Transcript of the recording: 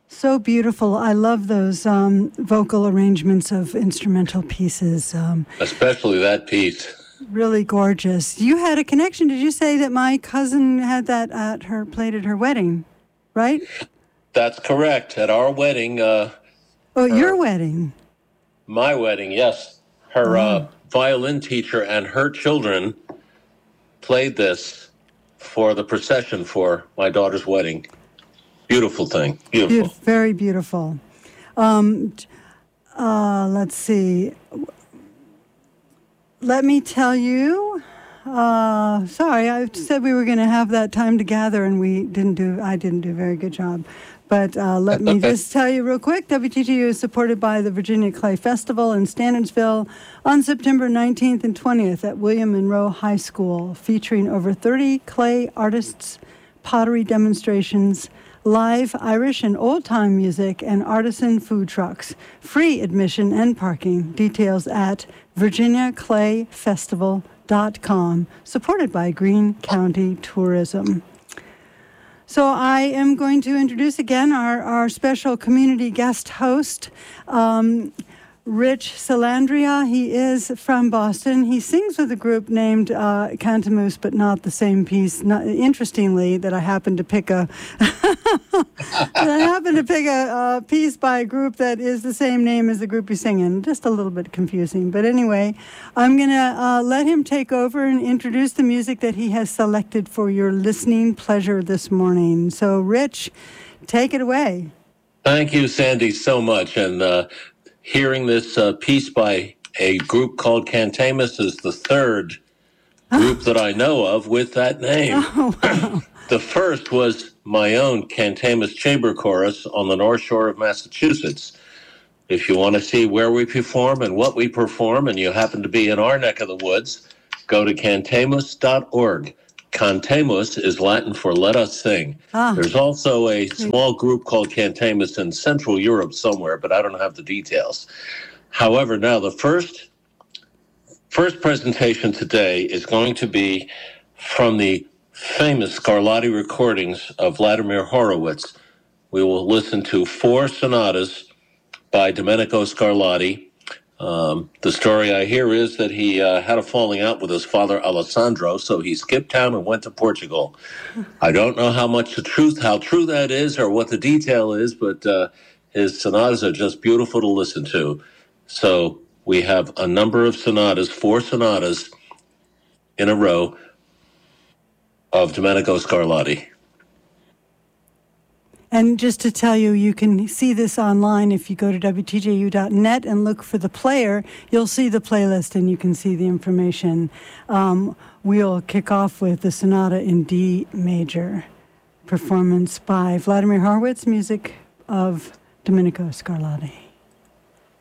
So beautiful. I love those vocal arrangements of instrumental pieces. Especially that piece. Really gorgeous. You had a connection. Did you say that my cousin had that played at her wedding, right? That's correct. At our wedding. Your wedding. My wedding, yes. Her violin teacher and her children played this for the procession for my daughter's wedding. Beautiful thing. Beautiful. Very beautiful. Let's see. Let me tell you. Sorry, I said we were going to have that time to gather, and I didn't do a very good job. But let me just tell you real quick, WTTU is supported by the Virginia Clay Festival in Standardsville on September 19th and 20th at William Monroe High School, featuring over 30 clay artists, pottery demonstrations, live Irish and old-time music, and artisan food trucks. Free admission and parking. Details at virginiaclayfestival.com, supported by Greene County Tourism. So I am going to introduce again our special community guest host, Rich Salandria. He is from Boston. He sings with a group named Cantamus, but not the same piece. Interestingly, that I happened to pick a piece by a group that is the same name as the group you sing in. Just a little bit confusing. But anyway, I'm going to let him take over and introduce the music that he has selected for your listening pleasure this morning. So, Rich, take it away. Thank you, Sandy, so much. And hearing this piece by a group called Cantamus is the third group that I know of with that name. Oh, wow. The first was my own Cantamus Chamber Chorus on the North Shore of Massachusetts. If you want to see where we perform and what we perform, and you happen to be in our neck of the woods, go to cantamus.org. Cantamus is Latin for let us sing. There's also a small group called Cantamus in Central Europe somewhere, but I don't have the details. However, now the first presentation today is going to be from the famous Scarlatti recordings of Vladimir Horowitz. We will listen to 4 sonatas by Domenico Scarlatti. The story I hear is that he had a falling out with his father Alessandro, so he skipped town and went to Portugal. I don't know how true that is or what the detail is, but his sonatas are just beautiful to listen to. So we have a number of sonatas, 4 sonatas in a row of Domenico Scarlatti. And just to tell you, you can see this online if you go to WTJU.net and look for the player. You'll see the playlist and you can see the information. We'll kick off with the sonata in D major, performance by Vladimir Horowitz, music of Domenico Scarlatti.